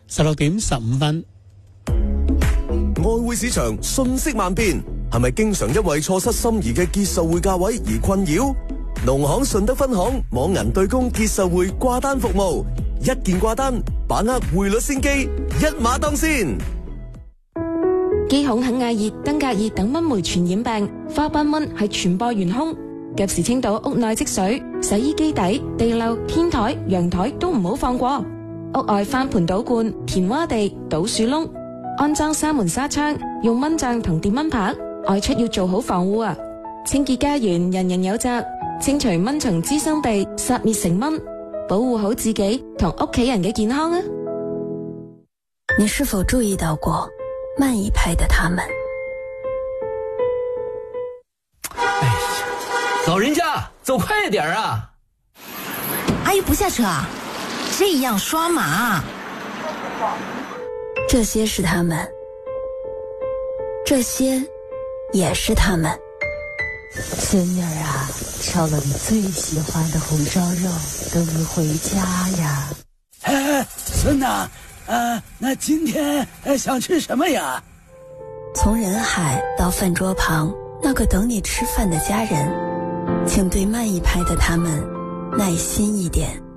16:15。 外匯市場瞬息萬變，係咪經常因為錯失心儀嘅結售匯價位而困擾？農行順德分行網銀對公結售匯掛單服務，一鍵掛單，把握匯率先機，一馬當先。 肌孔肯亞熱、登革熱等蚊媒傳染病，花斑蚊係傳播元兇。及時清倒屋內積水，洗衣機底、地漏、天台、陽台都唔好放過。屋外翻盆倒罐、填窪地、倒樹窿，安裝3門紗窗，用蚊帳同電蚊拍。外出要做好防護啊！清潔家園，人人有責。清除蚊蟲滋生地，殺滅成蚊，保護好自己同屋企人嘅健康啊！ 你是否注意到過慢一拍的他們？ 哎呀，老人家走快點啊！ 阿姨不下車啊？這樣刷馬。 這些是他們，這些也是他們。 孙女兒啊，燒了你最喜歡的紅燒肉，等你回家呀。 孫吶，那今天想吃什麼呀？ 從人海到飯桌旁，那個等你吃飯的家人，請對慢一拍的他們耐心一點。